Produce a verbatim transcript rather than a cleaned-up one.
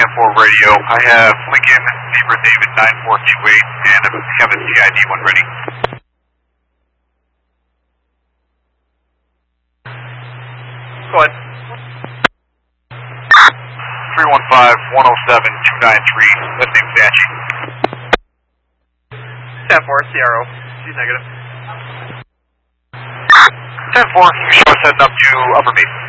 four radio. I have Lincoln, Zebra David nine four two eight, and I have a C I D one ready. Go ahead. three one five, one oh seven, two nine three, last name Statue. ten four, Sierra, she's negative. ten four, you show us heading up to Upper Mesa.